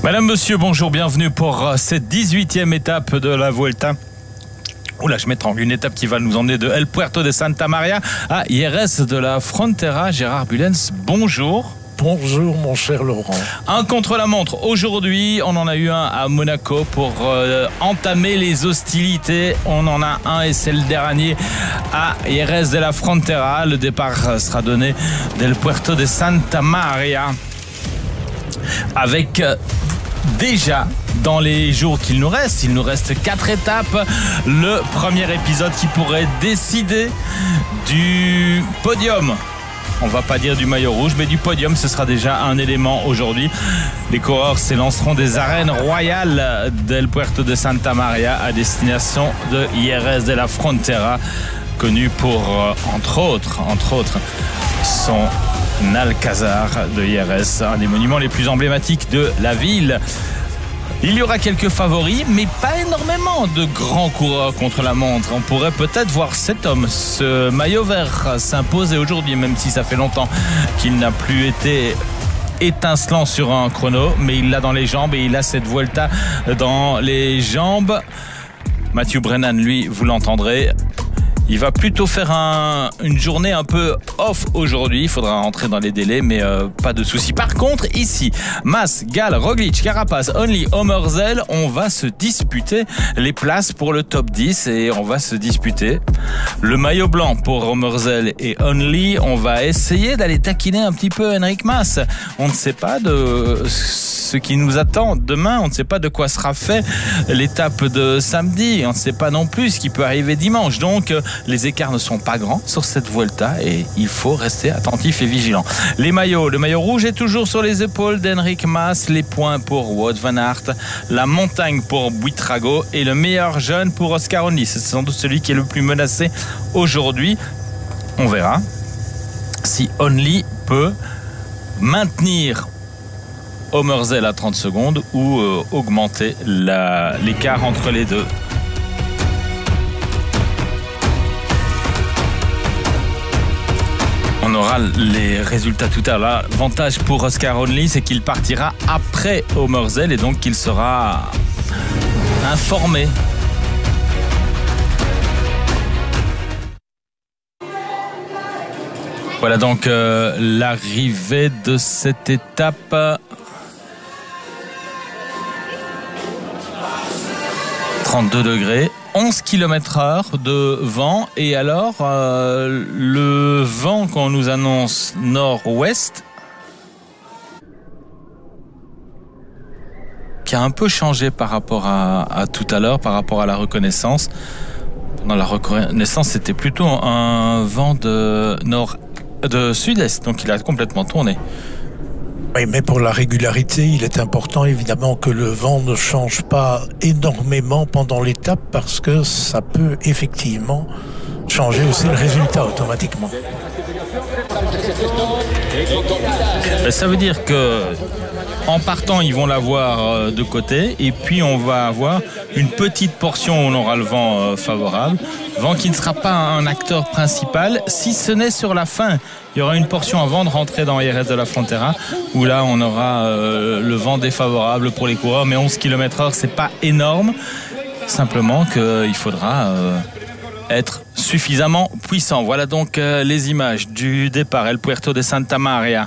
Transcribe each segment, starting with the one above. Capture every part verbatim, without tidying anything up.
Madame, monsieur, bonjour, bienvenue pour cette dix-huitième étape de la Vuelta. Oula, je m'étrangle, une étape qui va nous emmener de El Puerto de Santa Maria à Jerez de la Frontera. Gérard Bullens, bonjour. Bonjour mon cher Laurent. Un contre-la-montre. Aujourd'hui, on en a eu un à Monaco pour euh, entamer les hostilités. On en a un et c'est le dernier à Jerez de la Frontera. Le départ sera donné d'El Puerto de Santa Maria. Avec euh, déjà dans les jours qu'il nous reste, il nous reste quatre étapes. Le premier épisode qui pourrait décider du podium. On va pas dire du maillot rouge, mais du podium, ce sera déjà un élément aujourd'hui. Les coureurs s'élanceront des arènes royales d'El Puerto de Santa Maria à destination de Jerez de la Frontera, connu pour, euh, entre autres, entre autres, son Alcázar de Jerez, un des monuments les plus emblématiques de la ville. Il y aura quelques favoris, mais pas énormément de grands coureurs contre la montre. On pourrait peut-être voir cet homme, ce maillot vert, s'imposer aujourd'hui, même si ça fait longtemps qu'il n'a plus été étincelant sur un chrono, mais il l'a dans les jambes et il a cette Vuelta dans les jambes. Mathieu Brennan, lui, vous l'entendrez, il va plutôt faire un, une journée un peu off aujourd'hui. Il faudra rentrer dans les délais, mais euh, pas de souci. Par contre, ici, Mas, Gall, Roglic, Carapaz, Only, Omerzell, on va se disputer les places pour le top dix et on va se disputer le maillot blanc pour Omerzell et Only. On va essayer d'aller taquiner un petit peu Enric Mas. On ne sait pas de ce qui nous attend demain. On ne sait pas de quoi sera fait l'étape de samedi. On ne sait pas non plus ce qui peut arriver dimanche. Donc, les écarts ne sont pas grands sur cette Vuelta et il faut rester attentif et vigilant. Les maillots, le maillot rouge est toujours sur les épaules d'Enric Mas, les points pour Wout van Aert, la montagne pour Buitrago et le meilleur jeune pour Oscar Only. C'est sans doute celui qui est le plus menacé aujourd'hui. On verra si Only peut maintenir Omerzell à trente secondes ou euh, augmenter la, l'écart entre les deux. On aura les résultats tout à l'heure. L'avantage pour Oscar Only, c'est qu'il partira après Omerzell et donc qu'il sera informé. Voilà donc euh, l'arrivée de cette étape. trente-deux degrés. onze kilomètres heure de vent et alors euh, le vent qu'on nous annonce nord-ouest qui a un peu changé par rapport à, à tout à l'heure, par rapport à la reconnaissance. Dans la reconnaissance, c'était plutôt un vent de nord, de sud-est, donc il a complètement tourné. Oui, mais pour la régularité, il est important évidemment que le vent ne change pas énormément pendant l'étape parce que ça peut effectivement changer aussi le résultat automatiquement. Ça veut dire que en partant, ils vont l'avoir de côté et puis on va avoir une petite portion où on aura le vent favorable. Vent qui ne sera pas un acteur principal, si ce n'est sur la fin. Il y aura une portion avant de rentrer dans Jerez de la Frontera où là on aura euh, le vent défavorable pour les coureurs, mais onze kilomètres heure c'est pas énorme, simplement qu'il faudra euh, être suffisamment puissant. Voilà donc euh, les images du départ El Puerto de Santa Maria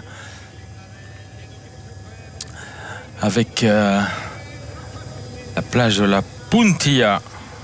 avec euh, la plage de la Puntilla.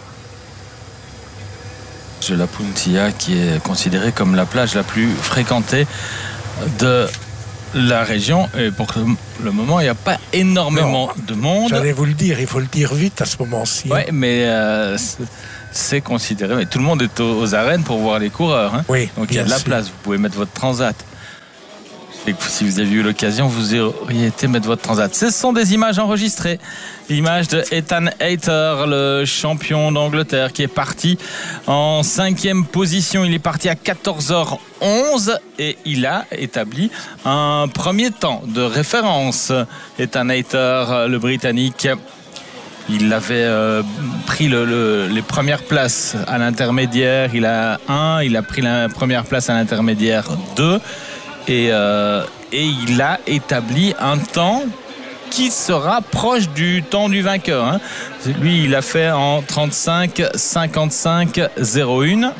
De la Puntilla qui est considérée comme la plage la plus fréquentée de la région et pour le moment il n'y a pas énormément non, de monde. J'allais vous le dire, il faut le dire vite à ce moment-ci. Oui, mais euh, c'est considéré, mais tout le monde est aux, aux arènes pour voir les coureurs, hein. Oui, donc il y a de la sûr. Place, vous pouvez mettre votre transat. Et si vous aviez eu l'occasion, vous auriez été mettre votre transat. Ce sont des images enregistrées. L'image de Ethan Hayter, le champion d'Angleterre, qui est parti en cinquième position. Il est parti à quatorze heures onze et il a établi un premier temps de référence. Ethan Hayter, le Britannique, il avait euh, pris le, le, les premières places à l'intermédiaire. Il a un, il a pris la première place à l'intermédiaire deux. Et, euh, et il a établi un temps qui sera proche du temps du vainqueur. Hein. Lui, il a fait en trente-cinq cinquante-cinq zéro un.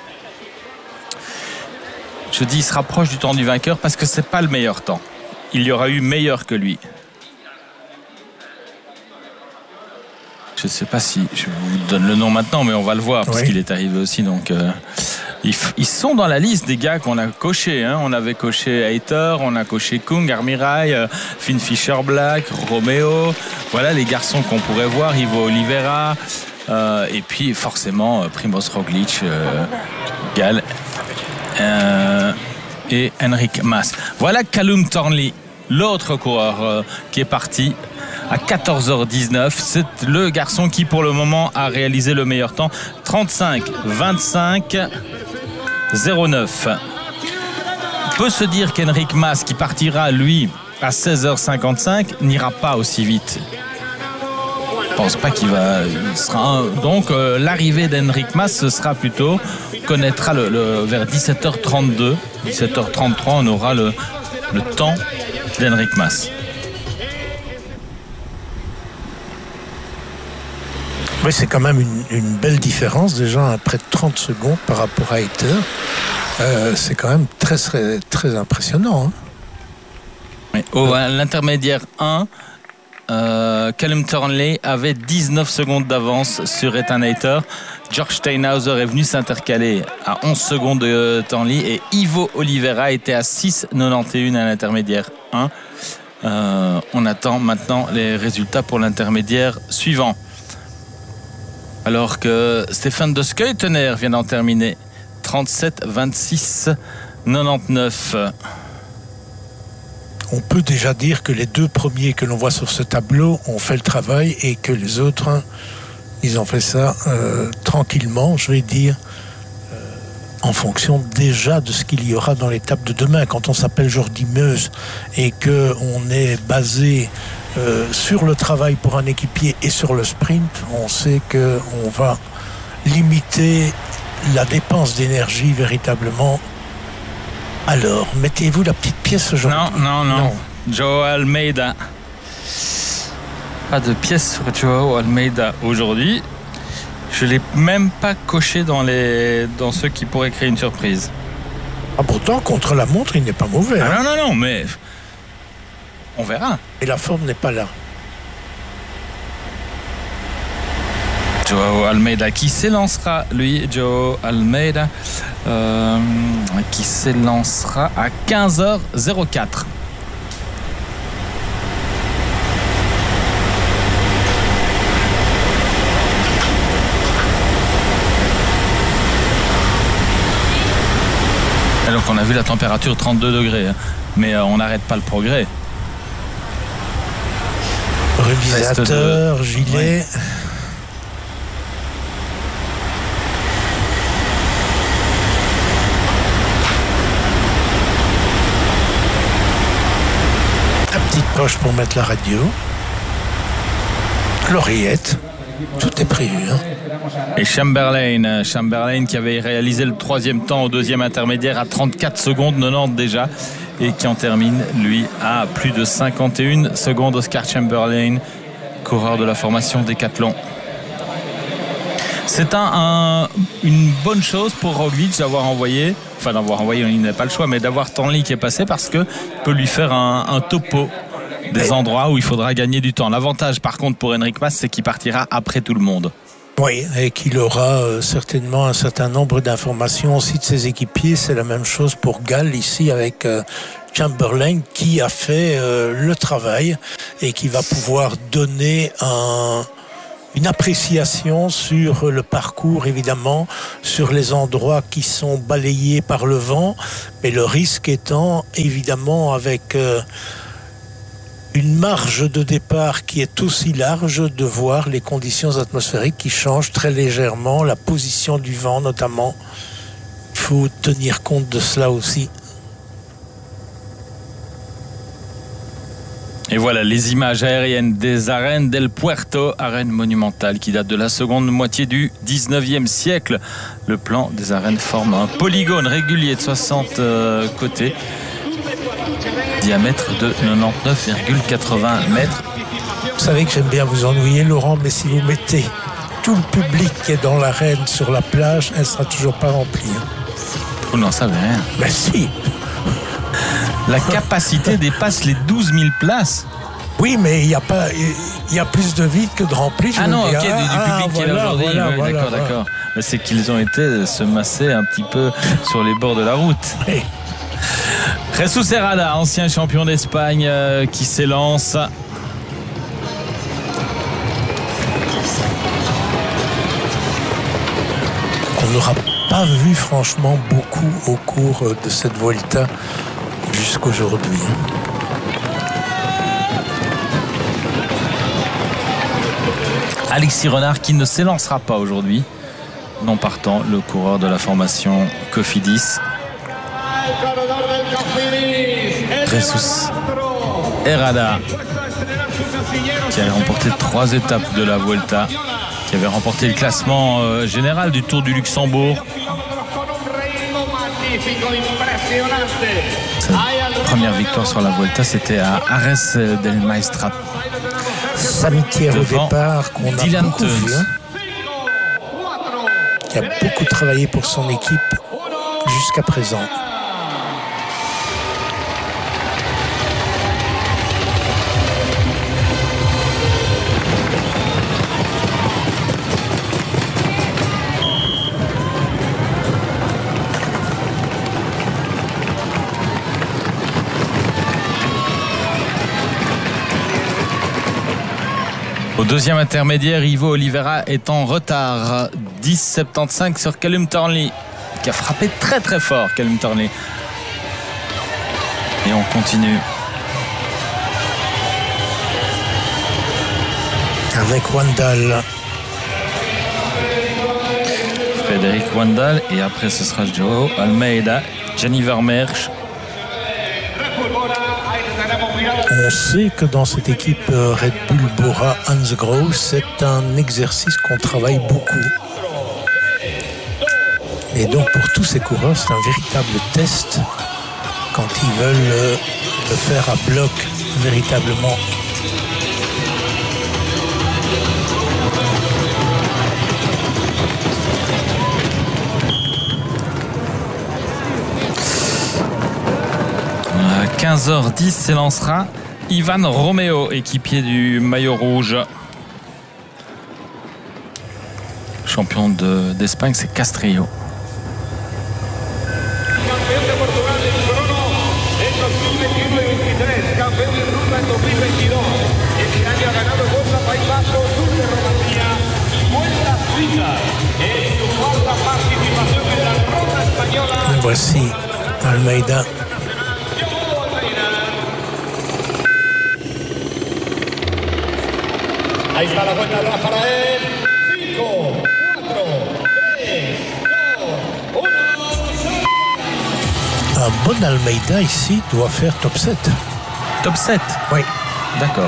Je dis il se rapproche du temps du vainqueur parce que c'est pas le meilleur temps. Il y aura eu meilleur que lui. Je ne sais pas si je vous donne le nom maintenant, mais on va le voir parce oui. qu'il est arrivé aussi. Donc, euh, ils, ils sont dans la liste des gars qu'on a cochés. Hein. On avait coché Hayter, on a coché Kung, Armirai, euh, Finn Fisher Black, Romeo. Voilà les garçons qu'on pourrait voir. Ivo Oliveira. Euh, et puis forcément, Primoz Roglic, euh, Gal. Euh, et Enric Mas. Voilà Callum Thornley, l'autre coureur euh, qui est parti à quatorze heures dix-neuf. C'est le garçon qui pour le moment a réalisé le meilleur temps, trente-cinq vingt-cinq zéro neuf. On peut se dire qu'Enric Mas, qui partira lui à seize heures cinquante-cinq, n'ira pas aussi vite. Je pense pas qu'il va. Il sera un... Donc euh, l'arrivée d'Enric Mas, ce sera plutôt, connaîtra le, le, vers dix-sept heures trente-deux, dix-sept heures trente-trois, on aura le, le temps d'Enric Mas. Oui, c'est quand même une, une belle différence déjà à près de trente secondes par rapport à Hayter. Euh, c'est quand même très très, très impressionnant. Hein. Oui. Oh, l'intermédiaire un. Euh, Callum Thornley avait dix-neuf secondes d'avance sur Ethan Hayter. George Steinhauser est venu s'intercaler à onze secondes de Thornley et Ivo Oliveira était à six quatre-vingt-onze à l'intermédiaire un. Euh, on attend maintenant les résultats pour l'intermédiaire suivant. Alors que Stéphane de Skuytener vient d'en terminer trente-sept vingt-six quatre-vingt-dix-neuf. On peut déjà dire que les deux premiers que l'on voit sur ce tableau ont fait le travail et que les autres, ils ont fait ça euh, tranquillement, je vais dire, euh, en fonction déjà de ce qu'il y aura dans l'étape de demain. Quand on s'appelle Jordi Meuse et qu'on est basé euh, sur le travail pour un équipier et sur le sprint, on sait qu'on va limiter la dépense d'énergie véritablement. Alors, mettez-vous la petite pièce aujourd'hui. Non, non, non, non. Joao Almeida. Pas de pièce sur Joao Almeida aujourd'hui. Je ne l'ai même pas coché dans, les... dans ceux qui pourraient créer une surprise. Ah, pourtant, contre la montre, il n'est pas mauvais. Ah, hein. Non, non, non, mais on verra. Et la forme n'est pas là. Joao Almeida qui s'élancera, lui, Joao Almeida, euh, qui s'élancera à quinze heures quatre. Alors qu'on a vu la température trente-deux degrés, hein, mais euh, on n'arrête pas le progrès. Réalisateur, de... gilet... Ouais. Poche pour mettre la radio, l'oreillette, tout est prévu. Hein. Et Chamberlain, Chamberlain qui avait réalisé le troisième temps au deuxième intermédiaire à trente-quatre secondes quatre-vingt-dix déjà et qui en termine lui à plus de cinquante et une secondes. Oscar Chamberlain, coureur de la formation Decathlon. C'est un, un, une bonne chose pour Roglic d'avoir envoyé, enfin d'avoir envoyé, il n'a pas le choix, mais d'avoir Thornley qui est passé parce que peut lui faire un, un topo des endroits où il faudra gagner du temps. L'avantage par contre pour Enric Mas, c'est qu'il partira après tout le monde. Oui, et qu'il aura euh, certainement un certain nombre d'informations aussi de ses équipiers. C'est la même chose pour Gall ici avec euh, Chamberlain qui a fait euh, le travail et qui va pouvoir donner un... une appréciation sur le parcours, évidemment, sur les endroits qui sont balayés par le vent, mais le risque étant, évidemment, avec euh, une marge de départ qui est aussi large, de voir les conditions atmosphériques qui changent très légèrement, la position du vent notamment. Il faut tenir compte de cela aussi. Et voilà les images aériennes des arènes d'El Puerto, arène monumentale qui date de la seconde moitié du dix-neuvième siècle. Le plan des arènes forme un polygone régulier de soixante euh, côtés diamètre de quatre-vingt-dix-neuf virgule quatre-vingts mètres. Vous savez que j'aime bien vous ennuyer, Laurent, mais si vous mettez tout le public qui est dans l'arène sur la plage, elle ne sera toujours pas remplie. Vous n'en savez rien. Ben si. La capacité dépasse les douze mille places. Oui, mais il y a pas, il y a plus de vide que de rempli. Ah non, ok, du, du public ah, qui est là voilà, aujourd'hui. voilà, Oui, voilà, d'accord, voilà. d'accord. Mais c'est qu'ils ont été se masser un petit peu sur les bords de la route. Oui. Jesus Herrada, ancien champion d'Espagne, euh, qui s'élance. On n'aura pas vu franchement beaucoup au cours de cette Vuelta jusqu'aujourd'hui. Alexis Renard qui ne s'élancera pas aujourd'hui. Non partant, le coureur de la formation Cofidis. Jesus Herrada qui a remporté trois étapes de la Vuelta, qui avait remporté le classement euh, général du Tour du Luxembourg. Sa première victoire sur la Vuelta, c'était à Ares del Maestrat. Samitière au Devant départ, qu'on a Dylan beaucoup vu, Teuns. hein, qui a beaucoup travaillé pour son équipe jusqu'à présent. Au deuxième intermédiaire, Ivo Oliveira est en retard. dix soixante-quinze sur Callum Thornley, qui a frappé très très fort, Callum Thornley. Et on continue. Avec Wandal. Frédéric Wandal. Et après, ce sera Joao Almeida, Gianni Vermeersch. On sait que dans cette équipe Red Bull Bora Hansgrohe, c'est un exercice qu'on travaille beaucoup. Et donc pour tous ces coureurs, c'est un véritable test quand ils veulent le faire à bloc véritablement. À quinze heures dix s'élancera Ivan Romeo, équipier du maillot rouge. Champion de, d'Espagne, c'est Castrillo. Et voici Almeida. Ahí está la cuenta atrás para él. cinco, cuatro, tres, dos, uno. Un bon Almeida ici doit faire top sept. Top sept. Oui. D'accord.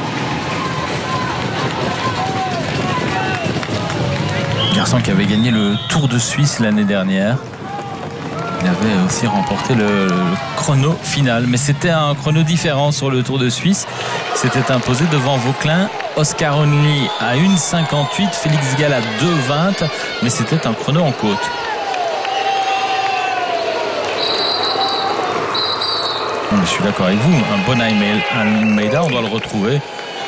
Garçon qui avait gagné le Tour de Suisse l'année dernière. Il avait aussi remporté le, le chrono final. Mais c'était un chrono différent sur le Tour de Suisse. C'était imposé devant Vauclin, Oscar Onley à une cinquante-huit, Félix Gall à deux vingt. Mais c'était un chrono en côte. Non, mais je suis d'accord avec vous. Un bon Almeida, on doit le retrouver.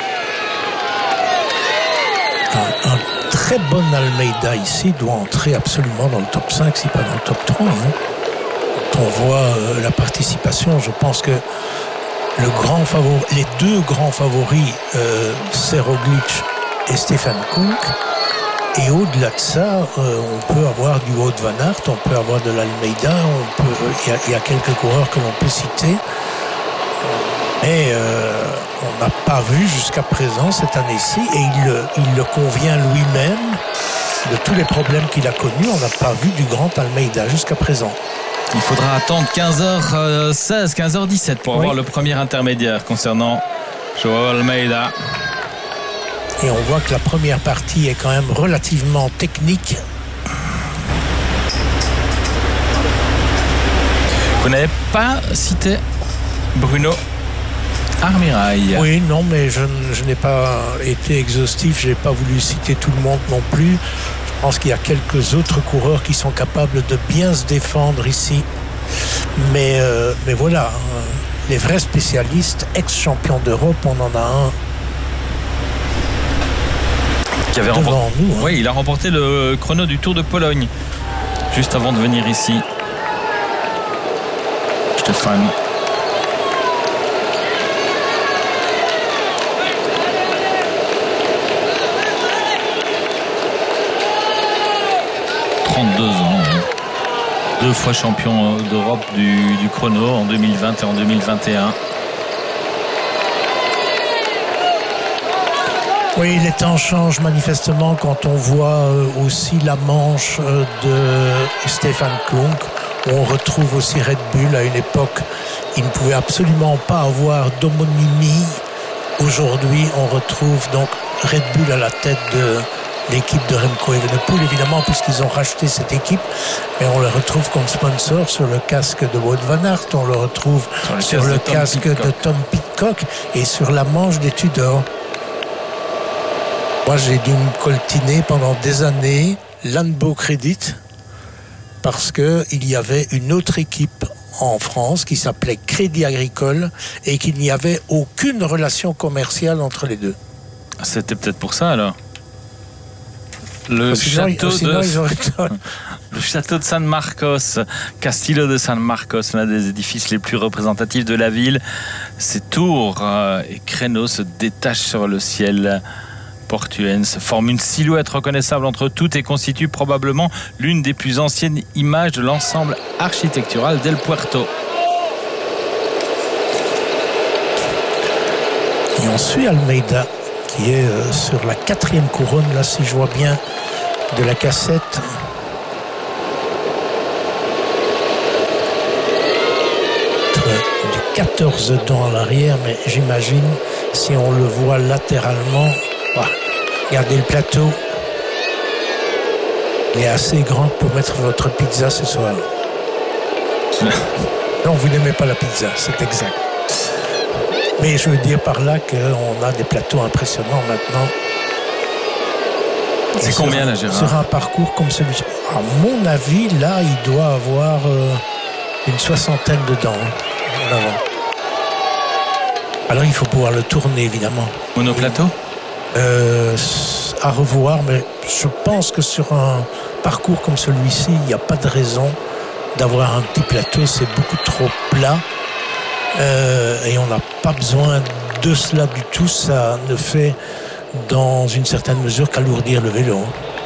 Un, un très bon Almeida ici doit entrer absolument dans le top cinq, si pas dans le top trois. Hein. Quand on voit euh, la participation, je pense que le grand favori, les deux grands favoris, euh, c'est Roglic et Stefan Kung. Et au-delà de ça, euh, on peut avoir du Wout van Aert, on peut avoir de l'Almeida, il euh, y, y a quelques coureurs que l'on peut citer. Mais euh, on n'a pas vu jusqu'à présent cette année-ci, et il, il le convient lui-même de tous les problèmes qu'il a connus. On n'a pas vu du grand Almeida jusqu'à présent. Il faudra attendre quinze heures seize, quinze heures dix-sept pour oui. avoir le premier intermédiaire concernant Joao Almeida. Et on voit que la première partie est quand même relativement technique. Vous n'avez pas cité Bruno Armirail. Oui, non, mais je, je n'ai pas été exhaustif, je n'ai pas voulu citer tout le monde non plus. Je pense qu'il y a quelques autres coureurs qui sont capables de bien se défendre ici. Mais, euh, mais voilà, euh, les vrais spécialistes, ex-champions d'Europe, on en a un qui avait devant remporté, nous. Hein. Oui, il a remporté le chrono du Tour de Pologne juste avant de venir ici. Stéphane. trente-deux ans. Hein. Deux fois champion d'Europe du, du chrono en deux mille vingt et en deux mille vingt et un. Oui, les temps changent manifestement quand on voit aussi la manche de Stefan Kung, où on retrouve aussi Red Bull. À une époque, il ne pouvait absolument pas avoir d'homonymie. Aujourd'hui, on retrouve donc Red Bull à la tête de l'équipe de Remco Evenepoel, évidemment, puisqu'ils ont racheté cette équipe, mais on le retrouve comme sponsor sur le casque de Wout van Aert, on le retrouve sur le, sur le casque de Tom, de Tom Pidcock et sur la manche des Tudor. Moi, j'ai dû me coltiner pendant des années l'Anbo Credit parce qu'il y avait une autre équipe en France qui s'appelait Crédit Agricole et qu'il n'y avait aucune relation commerciale entre les deux. C'était peut-être pour ça alors. Le sinon, château, sinon, de... ils auraient... le château de San Marcos, Castillo de San Marcos, l'un des édifices les plus représentatifs de la ville. Ses tours euh, et créneaux se détachent sur le ciel portuense, forment une silhouette reconnaissable entre toutes et constitue probablement l'une des plus anciennes images de l'ensemble architectural d'El Puerto. Et on suit Almeida qui est euh, sur la quatrième couronne, là si je vois bien, de la cassette. Du quatorze dents à l'arrière, mais j'imagine si on le voit latéralement, bah, regardez le plateau, il est assez grand pour mettre votre pizza ce soir. Non, vous n'aimez pas la pizza, c'est exact. Mais je veux dire par là qu'on a des plateaux impressionnants maintenant. C'est sur, combien là, Gérard? Sur un parcours comme celui-ci. À mon avis, là, il doit avoir euh, une soixantaine de dents. Hein, alors, il faut pouvoir le tourner, évidemment. Monoplateau euh, À revoir, mais je pense que sur un parcours comme celui-ci, il n'y a pas de raison d'avoir un petit plateau. C'est beaucoup trop plat. Euh, et on n'a pas besoin de cela du tout. Ça ne fait dans une certaine mesure qu'alourdir le vélo.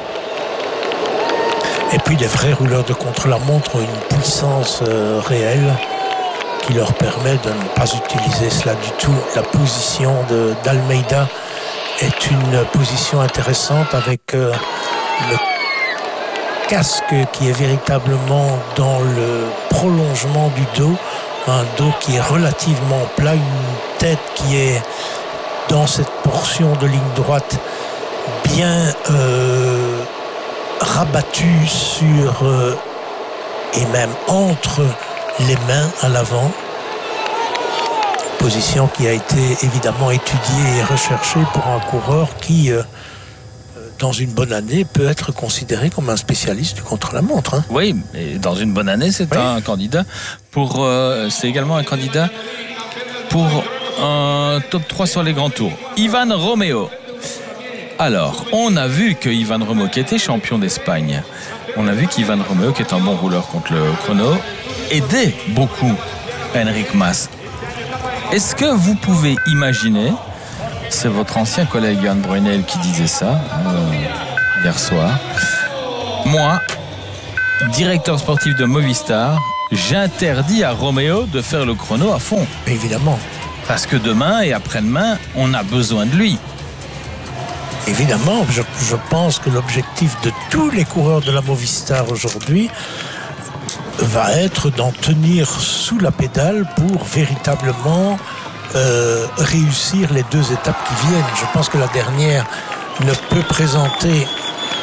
Et puis les vrais rouleurs de contre-la-montre ont une puissance euh, réelle qui leur permet de ne pas utiliser cela du tout. La position de, d'Almeida est une position intéressante avec euh, le casque qui est véritablement dans le prolongement du dos. Un dos qui est relativement plat, une tête qui est dans cette portion de ligne droite bien euh, rabattue sur euh, et même entre les mains à l'avant. Position qui a été évidemment étudiée et recherchée pour un coureur qui, euh, dans une bonne année, peut être considéré comme un spécialiste du contre-la-montre. Hein. Oui, et dans une bonne année, c'est oui. un candidat pour. Euh, c'est également un candidat pour un top trois sur les grands tours. Ivan Romeo. Alors, on a vu que Ivan Romeo, qui était champion d'Espagne, on a vu qu'Ivan Romeo, qui est un bon rouleur contre le chrono, aidait beaucoup Enric Mas. Est-ce que vous pouvez imaginer, c'est votre ancien collègue Johan Brunel qui disait ça euh, hier soir, moi, directeur sportif de Movistar, j'interdis à Romeo de faire le chrono à fond. Évidemment. Parce que demain et après-demain, on a besoin de lui. Évidemment, je, je pense que l'objectif de tous les coureurs de la Movistar aujourd'hui va être d'en tenir sous la pédale pour véritablement euh, réussir les deux étapes qui viennent. Je pense que la dernière ne peut présenter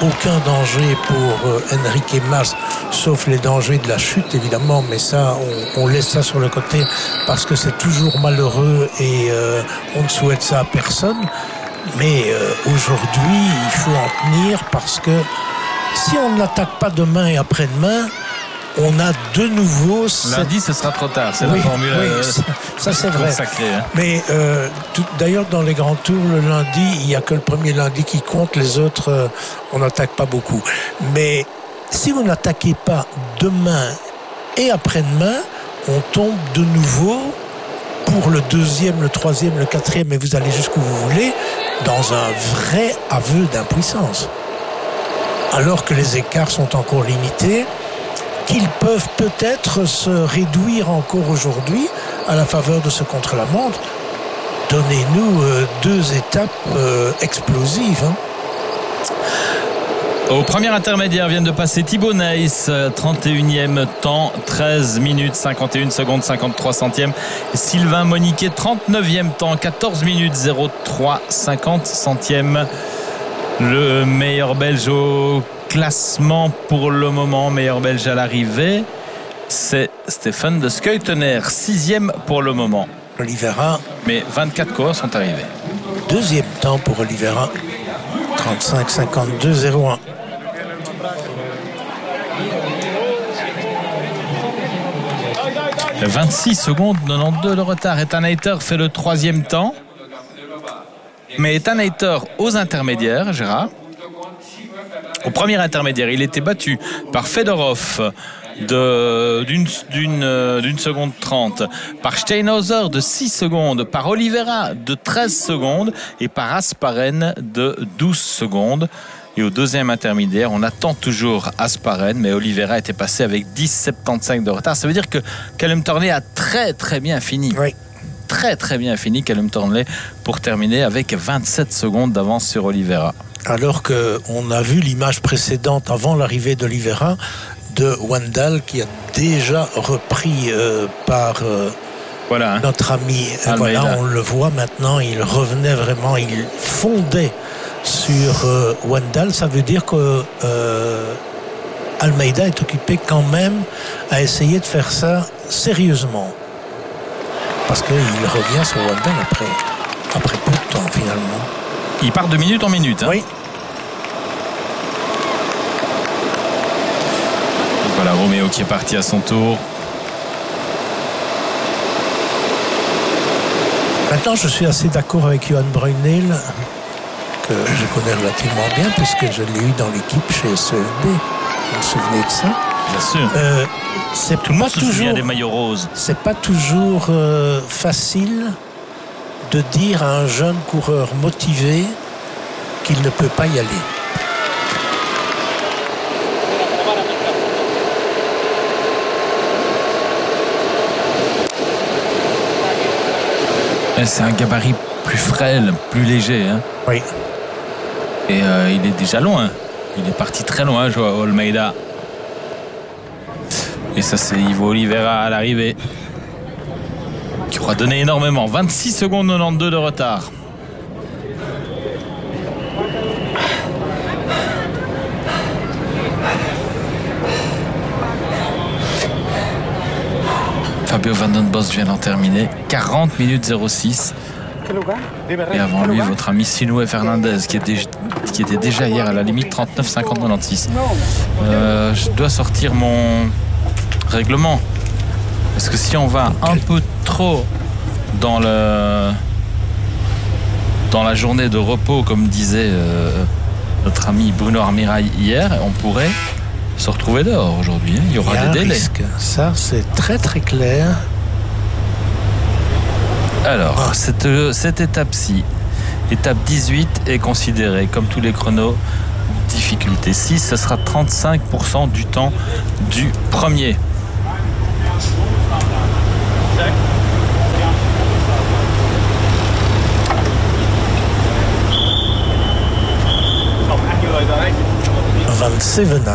aucun danger pour euh, Enrique Mas, sauf les dangers de la chute évidemment, mais ça on, on laisse ça sur le côté parce que c'est toujours malheureux et euh, on ne souhaite ça à personne. Mais euh, aujourd'hui il faut en tenir parce que si on n'attaque pas demain et après-demain, on a de nouveau... Lundi, cette... ce sera trop tard. C'est oui, la formule. Oui, euh, ça, ça c'est vrai. Sacré, hein. Mais euh, tout, d'ailleurs, dans les grands tours, le lundi, il n'y a que le premier lundi qui compte. Les autres, euh, on n'attaque pas beaucoup. Mais si vous n'attaquez pas demain et après-demain, on tombe de nouveau pour le deuxième, le troisième, le quatrième, et vous allez jusqu'où vous voulez, dans un vrai aveu d'impuissance. Alors que les écarts sont encore limités, qu'ils peuvent peut-être se réduire encore aujourd'hui à la faveur de ce contre-la-montre. Donnez-nous euh, deux étapes euh, explosives. Hein. Au premier intermédiaire viennent de passer Thibaut Nys, trente et unième temps, treize minutes cinquante et une secondes cinquante-trois centièmes. Sylvain Moniquet, trente-neuvième temps, quatorze minutes zéro trois cinquante centièmes. Le meilleur belge au classement pour le moment, meilleur belge à l'arrivée, c'est Stéphane de Skuytener, sixième pour le moment. Oliveira. Mais vingt-quatre coureurs sont arrivés. Deuxième temps pour Oliveira, trente-cinq cinquante-deux zéro un. vingt-six secondes quatre-vingt-douze de retard. Ethan Hayter fait le troisième temps. Mais Ethan Hayter aux intermédiaires, Gérard. Au premier intermédiaire, il était battu par Fedorov de, d'une, d'une, d'une seconde trente, par Steinhauser de six secondes, par Oliveira de treize secondes et par Asparen de douze secondes. Et au deuxième intermédiaire, on attend toujours Asparen, mais Oliveira était passé avec dix virgule soixante-quinze de retard. Ça veut dire que Callum Tornley a très très bien fini. Oui. Très très bien fini Callum Tornley pour terminer avec vingt-sept secondes d'avance sur Oliveira. Alors qu'on a vu l'image précédente avant l'arrivée d'Oliveira de Wendell qui a déjà repris euh, par euh, voilà, hein. notre ami. Voilà, on le voit maintenant, il revenait vraiment, il fondait sur euh, Wendell. Ça veut dire que euh, Almeida est occupé quand même à essayer de faire ça sérieusement. Parce qu'il revient sur Wendell après, après peu de temps finalement. Il part de minute en minute. Hein. Oui. Voilà, Roméo qui est parti à son tour. Maintenant, je suis assez d'accord avec Johan Bruyneel, que je connais relativement bien, puisque je l'ai eu dans l'équipe chez S E F B. Vous vous souvenez de ça? Bien sûr. Euh, c'est Tout le monde pas se toujours, souvient des maillots roses. C'est pas toujours euh, facile de dire à un jeune coureur motivé qu'il ne peut pas y aller. C'est un gabarit plus frêle, plus léger. Hein. Oui. Et euh, il est déjà loin. Il est parti très loin, Joao Almeida. Et ça, c'est Ivo Oliveira à l'arrivée, qui aura donné énormément. vingt-six secondes quatre-vingt-douze de retard. Fabio Van Den Bos vient d'en terminer. quarante minutes zéro six. Et avant lui, votre ami Sinoué Fernandez, qui était, qui était déjà hier à la limite trente-neuf cinquante quatre-vingt-six. Euh, je dois sortir mon règlement. Parce que si on va un peu trop dans, le, dans la journée de repos, comme disait euh, notre ami Bruno Armirail hier, on pourrait se retrouver dehors aujourd'hui. Il y aura Il y a des délais. Risque. Ça, c'est très très clair. Alors, ah. cette, cette étape-ci, étape dix-huit, est considérée, comme tous les chronos, difficulté six. Ce sera trente-cinq pour cent du temps du premier. Van Sevenant.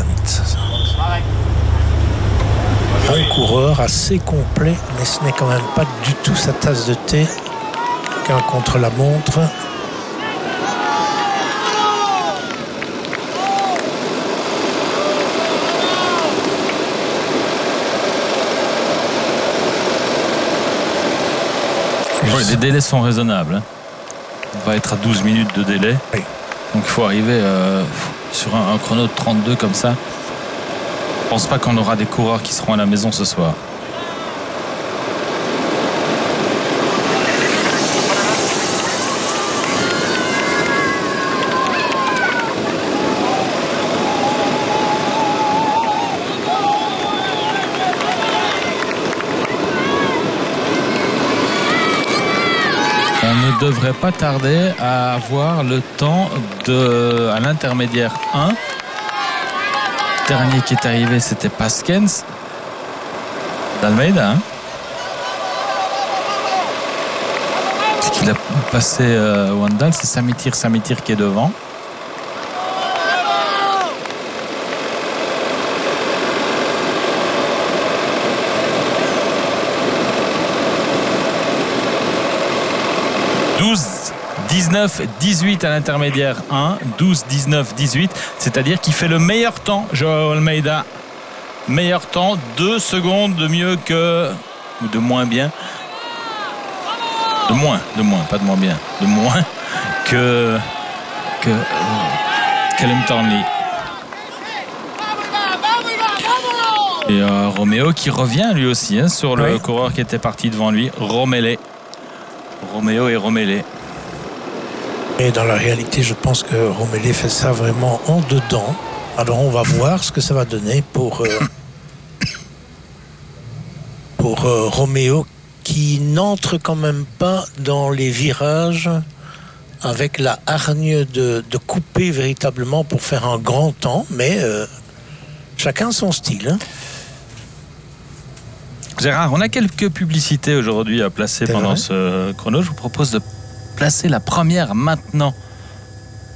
Bon coureur, assez complet, mais ce n'est quand même pas du tout sa tasse de thé qu'un contre-la-montre. Ouais, les délais sont raisonnables. Hein. On va être à douze minutes de délai. Oui. Donc il faut arriver euh, sur un, un chrono de trente-deux comme ça. Je pense pas qu'on aura des coureurs qui seront à la maison ce soir. On ne devrait pas tarder à avoir le temps de, à l'intermédiaire un. Le dernier qui est arrivé, c'était Paskens d'Almeida. Hein. Ce qu'il a passé euh, Wandal, c'est Samitir Samitir qui est devant. douze, dix-neuf, dix-huit à l'intermédiaire un, douze, dix-neuf, dix-huit, c'est-à-dire qu'il fait le meilleur temps, Joao Almeida. Meilleur temps, deux secondes de mieux que, ou de moins bien, de moins, de moins, pas de moins bien, de moins que, que euh, Callum Thornley. Et euh, Roméo qui revient lui aussi hein, sur le oui. coureur qui était parti devant lui, Romele. Roméo et Romele. Et dans la réalité, je pense que Romele fait ça vraiment en dedans. Alors on va voir ce que ça va donner pour, euh, pour euh, Roméo qui n'entre quand même pas dans les virages avec la hargne de, de couper véritablement pour faire un grand temps, mais euh, chacun son style. Hein. Gérard, on a quelques publicités aujourd'hui à placer C'est pendant vrai. ce chrono. Je vous propose de placer la première maintenant.